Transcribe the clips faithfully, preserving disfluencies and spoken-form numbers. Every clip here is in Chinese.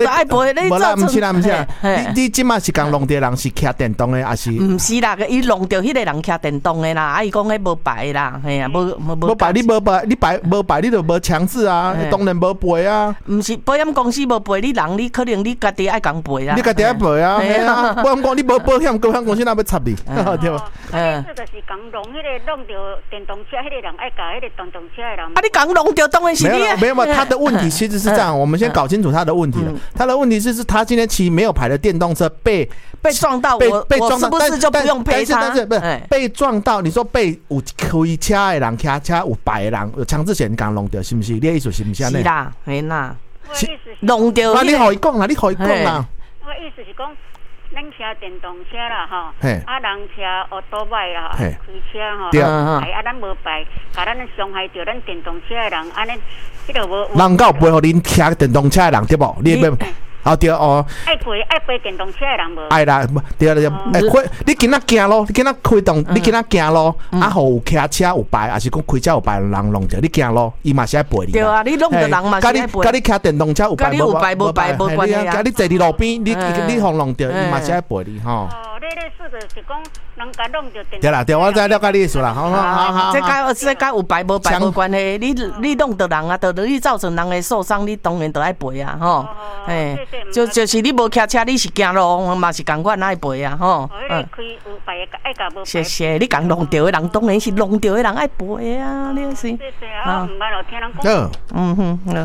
爱背，你造成。 不是啦，不是啦，你你即马是讲弄着人是骑电动的，还是？ 唔是啦，伊弄着迄个人骑电动的啦，啊，伊讲迄无牌啦，嘿啊，无无无牌，你无牌，你牌无牌，你就无强制啊，当然无背啊。 唔是保险公司无背，你人你可能你家己爱讲背啦。 你家己爱背啊，系啊，保险公司你无保险，保险公司哪要插你？对吧？ 嗯，这就是讲弄迄个弄着电动车，迄个人爱甲迄个电动车的人。 啊，你讲弄着当然是你。 没有没有，他的问题其实是这样，我们先搞清楚他的问题了。他的问题是是他今天骑没有牌的电动车被被撞到， 被我被撞到， 是不是就不用赔他？ 但是不是被撞到？你说被有开车的人、骑车有牌的人有强制险刚弄掉，是不是？你的意思是不是？ 是啦，是啦， 是弄掉。 那你可以讲啦，你可以讲啦。 我意思是讲。咱骑电动车啦，吼，啊，人骑奥多摆啦，开车吼， 对啊，咱无牌，甲咱伤害到咱电动车的人，安尼，迄个无。 人够陪互恁骑电动车的人对不？你袂。哦对哦， 爱陪爱陪电动车的人无？ 爱啦，对对，哎，开你今仔行咯，你今仔开动，你今仔行咯，啊，互有骑车有牌，还是讲开车有牌人弄着，你行咯，伊嘛是爱陪你。 对啊，你弄着人嘛是爱陪。 甲你骑电动车有牌无牌无牌无关系啊。 你坐伫路边，你你互弄着，伊嘛是爱陪你吼。 哦，你你说就是讲人甲弄着电。 对啦，对，我知了解你意思啦，好好好好。 这甲这甲有牌无牌无关系，你你弄着人啊，就你造成人的受伤，你当然都爱赔啊，吼。哎，就就是你。你无骑车，你是行路嘛是共款爱赔啊，吼。 嗯。 谢谢，你讲弄掉的人当然是弄掉的人爱赔啊，你是。 啊，唔捌咯，听人讲。 嗯哼，嗯。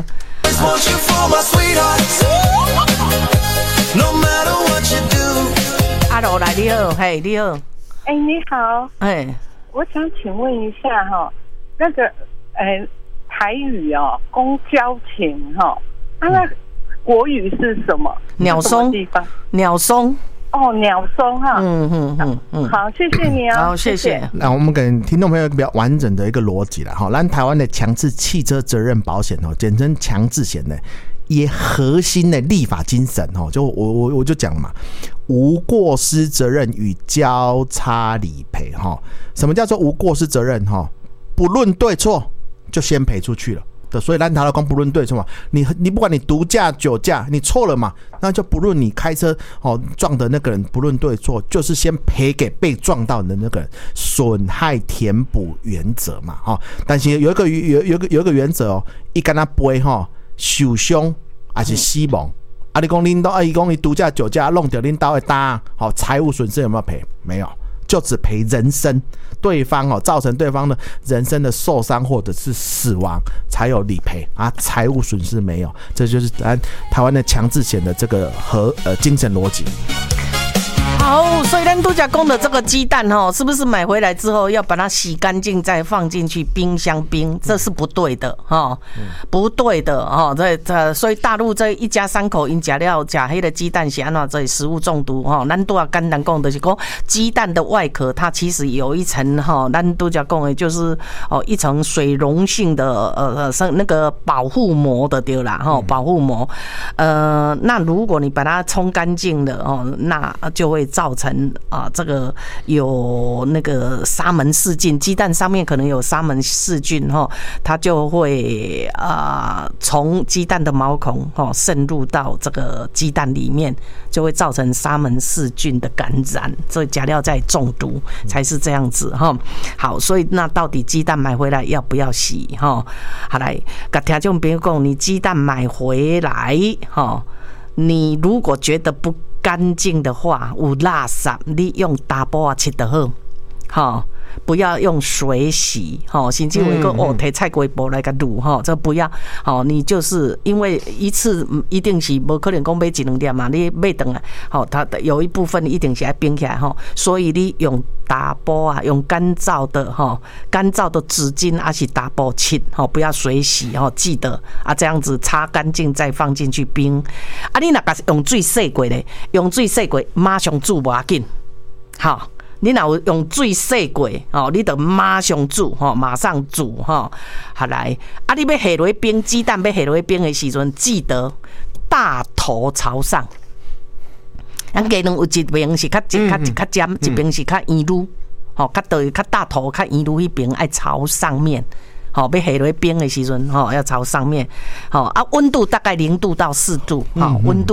阿罗来，你好，嘿，你好。 哎，你好。 哎， 我想请问一下哈，那个哎台语哦，公交钱哈，啊那。国语是什么？ 鸟松地方？ 鸟松哦，鸟松哈。 嗯嗯嗯嗯。 好，谢谢你啊。 好，谢谢。 那我们给听众朋友比较完整的一个逻辑了哈。咱台湾的强制汽车责任保险哦，简称强制险呢，也核心的立法精神哦，就我我我就讲了嘛，无过失责任与交叉理赔哈。什么叫做无过失责任哈？不论对错，就先赔出去了。所以咱台湾讲不论对错嘛，你你不管你毒驾酒驾，你错了嘛，那就不论你开车哦撞的那个人不论对错，就是先赔给被撞到的那个人，损害填补原则嘛，哈、哦。但是有一个有有一个有一个原则哦，一跟他赔哈受伤还是死亡，啊你讲领导啊，伊讲你毒驾酒驾弄掉领导的单，好、哦、财务损失有没有赔？没有。就只赔人身，对方哦造成对方的人身的受伤或者是死亡才有理赔啊，财务损失没有，这就是咱台湾的强制险的这个和呃精神逻辑。 好，所以咱都讲讲的这个鸡蛋哈，是不是买回来之后要把它洗干净再放进去冰箱冰？这是不对的哈，不对的哈。这这，所以大陆这一家三口因吃了吃黑的鸡蛋是安怎这食物中毒哈？咱都要简单讲的是讲鸡蛋的外壳它其实有一层哈，咱都讲讲的就是哦一层水溶性的呃呃那个保护膜的对啦哈，保护膜。呃，那如果你把它冲干净了哦，那就会造成啊，这个有那个沙门氏菌，鸡蛋上面可能有沙门氏菌哈，它就会啊从鸡蛋的毛孔哈渗入到这个鸡蛋里面，就会造成沙门氏菌的感染，所以假料在中毒才是这样子哈。好，所以那到底鸡蛋买回来要不要洗哈？好来，跟听众朋友讲，你鸡蛋买回来哈，你如果觉得不干净的话，有垃圾，你用打包啊切就好，好，不要用水洗，好，甚至有一个哦，摕菜瓜布来个卤哈，这不要，好，你就是因为一次一定是不可能讲买一两点嘛，你买回来，好，它有一部分一定是要冰起来哈，所以你用打包啊，用干燥的哈，干燥的纸巾还是打包切，哈，不要水洗哈，记得啊，这样子擦干净再放进去冰，啊，你那个用水洗过嘞，用水洗过马上煮不要紧，好。你若有用水洗过，哦，你就马上煮，吼，马上煮，吼，好来。啊，你要下落冰，鸡蛋要下落冰的时阵，记得大头朝上。咱鸡蛋有一边是较一较较尖，一边是较圆溜，吼，较对较大头较圆溜，迄边爱朝上面。好，要下落冰的时阵，吼，要朝上面。好啊，温度大概零度到四度，好，温度。